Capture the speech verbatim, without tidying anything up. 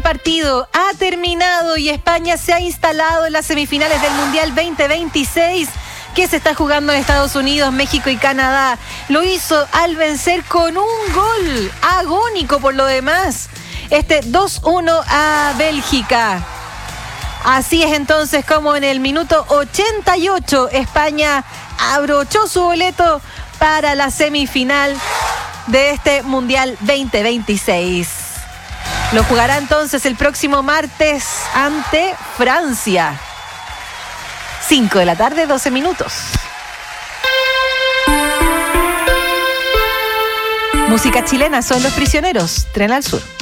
partido ha terminado y España se ha instalado en las semifinales del Mundial veinte veintiséis que se está jugando en Estados Unidos, México y Canadá. Lo hizo al vencer con un gol agónico por lo demás. Este dos uno a Bélgica. Así es entonces como en el minuto ochenta y ocho España abrochó su boleto para la semifinal de este Mundial veinte veintiséis. Lo jugará entonces el próximo martes ante Francia. cinco de la tarde, doce minutos. Música chilena, son Los Prisioneros, Tren al Sur.